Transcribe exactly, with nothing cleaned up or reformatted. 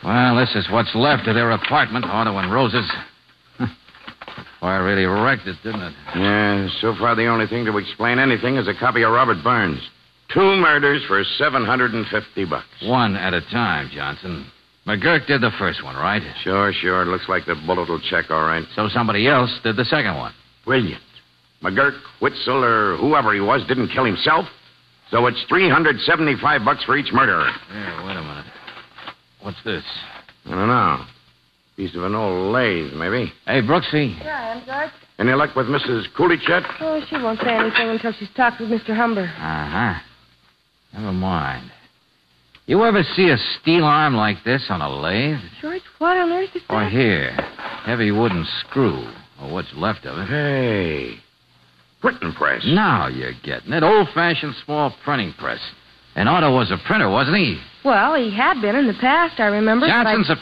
Well, this is what's left of their apartment, Otto and Rose's. The fire really wrecked it, didn't it? Yeah, so far the only thing to explain anything is a copy of Robert Burns. Two murders for seven hundred fifty bucks. One at a time, Johnson. McGurk did the first one, right? Sure, sure. It looks like the bullet will check all right. So somebody else did the second one. Brilliant. McGurk, Witzel, or whoever he was didn't kill himself. So it's three hundred seventy-five bucks for each murderer. Yeah, wait a minute. What's this? I don't know. Piece of an old lathe, maybe. Hey, Brooksy. Yeah, I am, George. Any luck with Missus Coolidge yet? Oh, she won't say anything until she's talked with Mister Humber. Uh-huh. Never mind. You ever see a steel arm like this on a lathe? George, what on earth is that? Or here, heavy wooden screw, or what's left of it. Hey, printing press. Now you're getting it. Old-fashioned small printing press. And Otto was a printer, wasn't he? Well, he had been in the past, I remember. Johnson's but I... a